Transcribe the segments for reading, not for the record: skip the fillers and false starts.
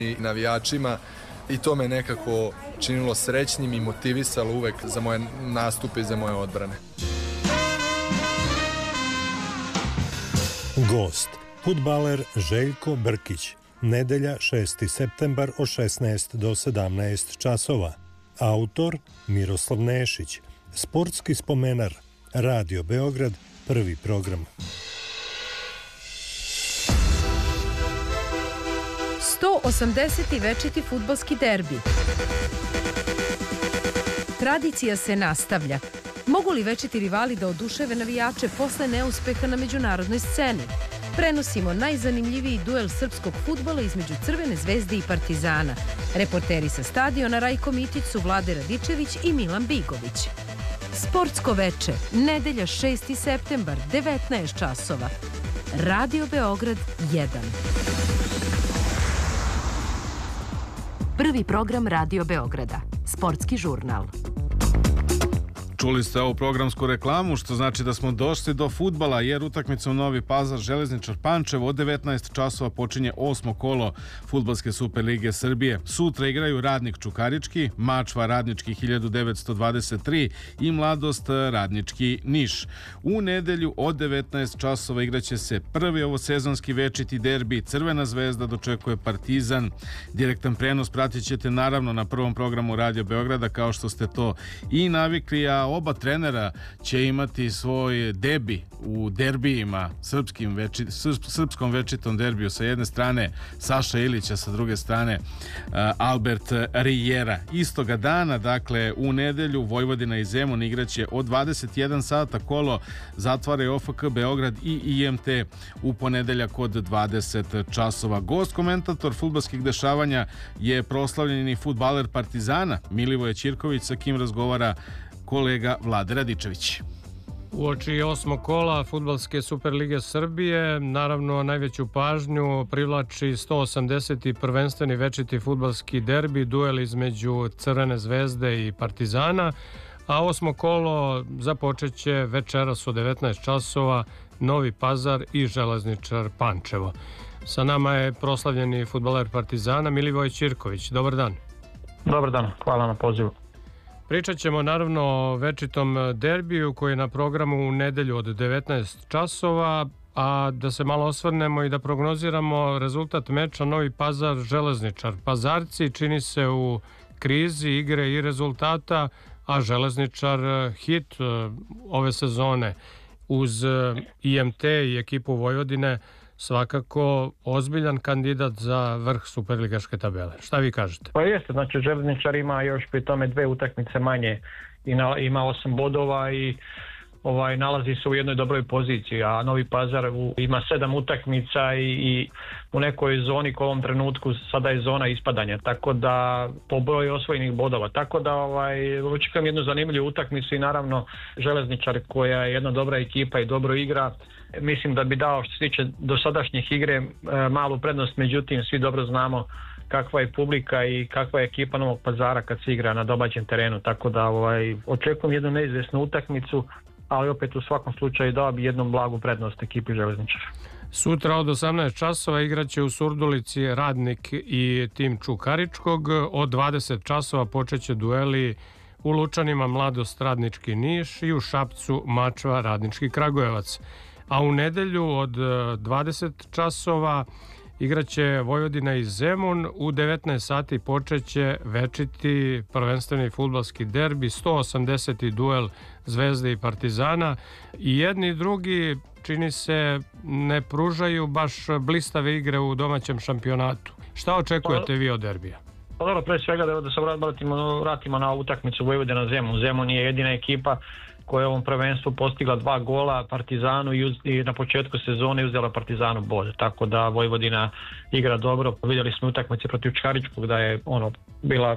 i navijačima i to me nekako činilo srećnim i motivisalo uvek za moje nastupe i za moje odbrane. Gost, fudbaler Željko Brkić. Nedelja 6. septembar od 16 do 17 časova. Autor Miroslav Nešić. Sportski spomenar. Radio Beograd, prvi program. 180. večiti fudbalski derbi. Tradicija se nastavlja. Mogu li večiti rivali da oduševe navijače posle neuspeha na međunarodnoj sceni? Prenosimo najzanimljiviji duel srpskog fudbala između Crvene zvezde i Partizana. Reporteri sa stadiona Rajko Mitić su Vlade Radičević i Milan Bigović. Sportsko veče, nedelja 6. septembar, 19 časova. Radio Beograd 1. Prvi program Radio Beograda. Sportski žurnal. Čuli ste ovu programsku reklamu, što znači da smo došli do fudbala, jer utakmicom Novi Pazar Železničar Pančevo od 19 časova počinje 8. kolo Fudbalske Super lige Srbije. Sutra igraju Radnik Čukarički, Mačva Radnički 1923 i Mladost Radnički Niš. U nedelju od 19 časova igraće se prvi ovosezonski večiti derbi. Crvena zvezda dočekuje Partizan. Direktan prenos pratit ćete naravno na prvom programu Radio Beograda, kao što ste to i navikli, a oba trenera će imati svoj debi u derbijima, srpskom večitom derbiju. Sa jedne strane Saša Ilića, sa druge strane Albert Rijera. Istoga dana, dakle u nedelju, Vojvodina i Zemun igraće od 21 sata. Kolo zatvaraju OFK Beograd i IMT u ponedeljak od 20 časova. Gost komentator fudbalskih dešavanja je proslavljeni fudbaler Partizana Milivoje Ćirković, sa kim razgovara kolega Vlade Radičević. Uoči 8. kola Fudbalske Super lige Srbije, naravno najveću pažnju privlači 180. prvenstveni večiti fudbalski derbi, duel između Crvene zvezde i Partizana, a 8. kolo započeće večeras u 19 časova Novi Pazar i Železničar Pančevo. Sa nama je proslavljeni fudbaler Partizana Milivoj Ćirković. Dobar dan. Dobar dan, hvala na pozivu. Pričat ćemo naravno o večitom derbiju koji je na programu u nedelju od 19 časova, a da se malo osvrnemo i da prognoziramo rezultat meča Novi Pazar Železničar. Pazarci čini se u krizi igre i rezultata, a Železničar hit ove sezone uz IMT i ekipu Vojvodine svakako ozbiljan kandidat za vrh superligaške tabele. Šta vi kažete? Pa jeste, znači Železničar ima još pri tome 2 utakmice manje i ima 8 bodova i nalazi se u jednoj dobroj poziciji, a Novi Pazar ima 7 utakmica i u nekoj zoni koja u ovom trenutku sada je zona ispadanja, tako da po broju osvojenih bodova, tako da očekujem jednu zanimljivu utakmicu i naravno Železničar koja je jedna dobra ekipa i dobro igra. Mislim da bi dao, što se tiče dosadašnjih igre, malu prednost, međutim svi dobro znamo kakva je publika i kakva je ekipa Novog Pazara kad se igra na domaćem terenu, tako da očekujem jednu neizvjesnu utakmicu, ali opet u svakom slučaju dao bi jednu blagu prednost ekipi Železničara. Sutra od 18 časova igraće u Surdulici Radnik i tim Čukaričkog. Od 20 časova počeće dueli u Lučanima Mladost Radnički Niš i u Šapcu Mačva Radnički Kragujevac. A u nedelju od 20 časova igraće Vojvodina i Zemun. U 19 sati počeće večiti prvenstveni fudbalski derbi, 180. duel Zvezde i Partizana. I jedni i drugi, čini se, ne pružaju baš blistave igre u domaćem šampionatu. Šta očekujete vi od derbija? Pa dobro, pre svega da se vratimo na utakmicu Vojvodina Zemun. Zemun je jedina ekipa koja je u ovom prvenstvu postigla 2 gola Partizanu i na početku sezone uzela Partizanu bod. Tako da Vojvodina igra dobro. Vidjeli smo utakmice protiv Čukaričkog da je bila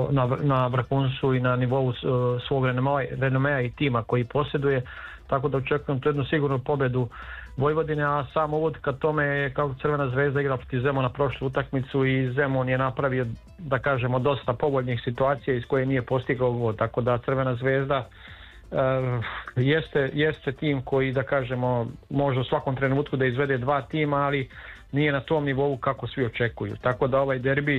na vrhuncu i na nivou svog renomea i tima koji posjeduje. Tako da očekujem tu jednu sigurnu pobjedu Vojvodine, a sam uvod ka tome je kao Crvena zvezda igra protiv Zemuna prošlu utakmicu i Zemun je napravio, da kažemo, dosta povoljnih situacija iz koje nije postigao uvod. Tako da Crvena zvezda jeste tim koji, da kažemo, može u svakom trenutku da izvede 2 tima, ali nije na tom nivou kako svi očekuju. Tako da ovaj derbi